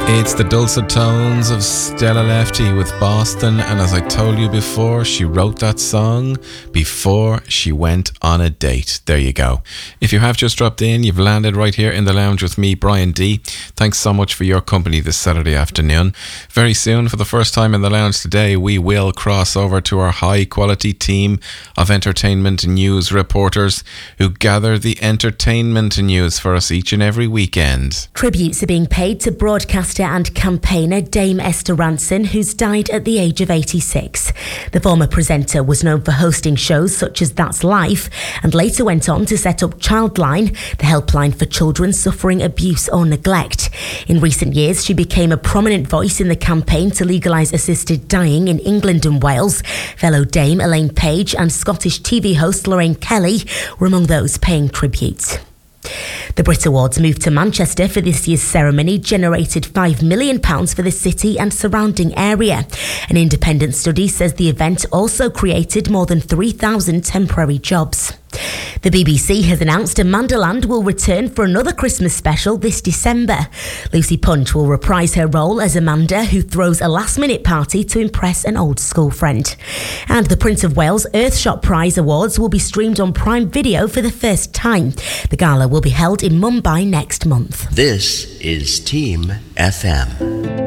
It's the dulcet tones of Stella Lefty with Boston, and as I told you before, she wrote that song before she went on a date. There you go. If you have just dropped in, you've landed right here in the lounge with me, Brian D. Thanks so much for your company this Saturday afternoon. Very soon, for the first time in the lounge today, we will cross over to our high-quality team of entertainment news reporters who gather the entertainment news for us each and every weekend. Tributes are being paid to broadcaster and campaigner Dame Esther Rantzen, who's died at the age of 86. The former presenter was known for hosting shows such as That's Life and later went on to set up Childline, the helpline for children suffering abuse or neglect. In recent years, she became a prominent voice in the campaign to legalise assisted dying in England and Wales. Fellow Dame Elaine Page and Scottish TV host Lorraine Kelly were among those paying tribute. The Brit Awards moved to Manchester for this year's ceremony generated £5 million for the city and surrounding area. An independent study says the event also created more than 3,000 temporary jobs. The BBC has announced Amanda Land will return for another Christmas special this December. Lucy Punch will reprise her role as Amanda, who throws a last-minute party to impress an old school friend. And the Prince of Wales Earthshot Prize Awards will be streamed on Prime Video for the first time. The gala will be held in Mumbai next month. This is Team FM.